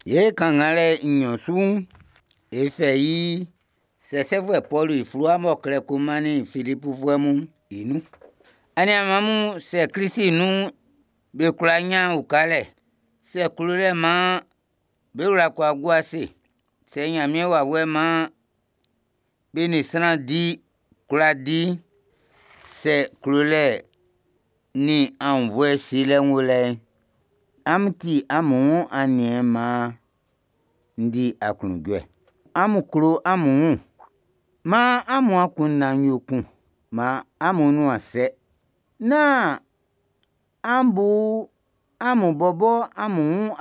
Ye kangale nyosu efei sesevwe polu iflua mokle kumani Filipu vuemu inu. Ani amamu se krisi inu bekulanya ukale. Se kulule ma beula kwa guasi. Se nyamie wawe ma bini sana di kula di. Se kulule ni anvwe sile ngule. Amti amu anie ma ndi akunugwe. Amu kuru amu. Ma amu akuna nyokun. Ma amu nuase. Na ambu amu bobo amu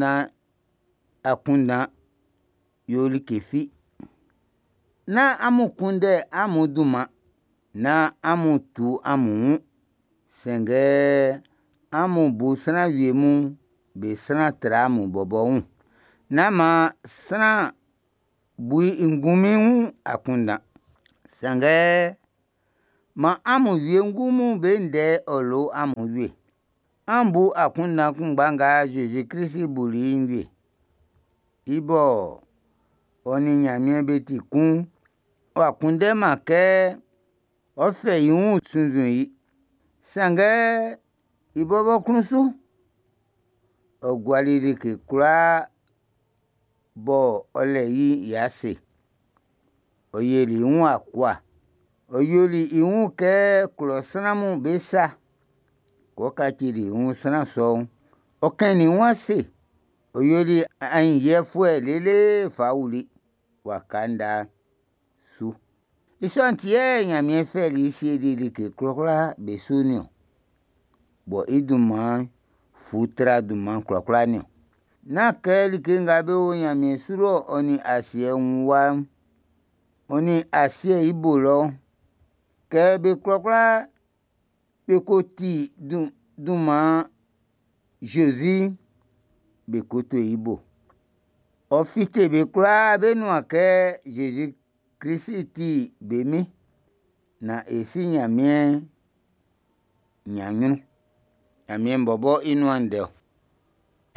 akunda yoli kefi. Na amu kunde amu duma. Na amu tu amu senge amu bu sana wiemu be sana tra amu bobo. Na ma sana bui ingumi akunda. Senge ma amu wiengumu bende olo amu wie. Ambu akunda kumbanga Jesu Kristi buli inwie. Ibo oni nyamie beti kun. Wakunde make ofe yungu sunzui. Senge ibobo kunsu. Ogwaliri ke kura bo ole yi yase. Oyeli yungu akwa. Oyoli yungu ke kulosanamu besa. Koka chiri yungu sana so. Okeni wase. Oyoli anyefwe lele fauli. Wakanda su. Iso antie nyamie feli isi edili ke kura besu nyo. Bo iduma futra duma kura nyo. Na ke like ngabe o nyamie suro oni asie unwa. Oni asie ibolo. Ke be kura be koti duma Jésus be koto ibo. Ofite be kura be nwa ke Jésus Kristi be mi. Na esi nyamie nyanyunu. Nyamie mbobo inu andeo.